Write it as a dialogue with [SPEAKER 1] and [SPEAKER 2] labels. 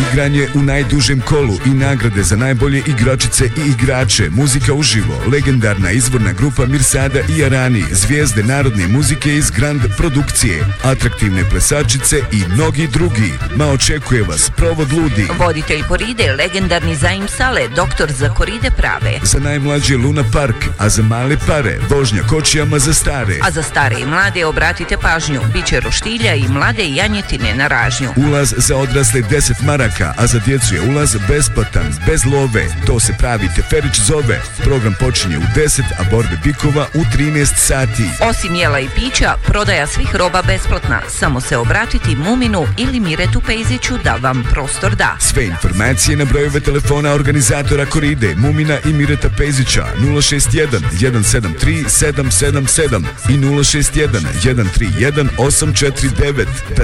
[SPEAKER 1] Igranje u najdužem kolu i nagrade za najbolje igračice i igrače, muzika uživo, legendarna izvorna grupa Mirsada i Arani, zvijezde narodne muzike iz Grand produkcije, atraktivne plesačice i mnogi drugi. Ma očekuje vas provod ludi.
[SPEAKER 2] Voditelj koride, legendarni Zaim Sale, doktor za koride prave.
[SPEAKER 1] Za najmlađe Luna Park, a za male pare, vožnja kočijama za stare.
[SPEAKER 2] A za stare i mlade obratite pažnju, biće roštilja i mlade janjetine na ražnju.
[SPEAKER 1] Ulaz za odrasle 10 maraka, a za djecu je ulaz besplatan, bez love. To se pravi Teferić zove. Program počinje u 10, a borbe bikova u 13 sati.
[SPEAKER 2] Osim jela i pića, prodaja svih roba besplatna. Samo se obratiti Muminu ili Miretu Pejziću da vam prostor da.
[SPEAKER 1] Sve informacije na brojeve telefona organizatora koride Mumina i Mireta Pejzića 061 173 777 i 061 131 849.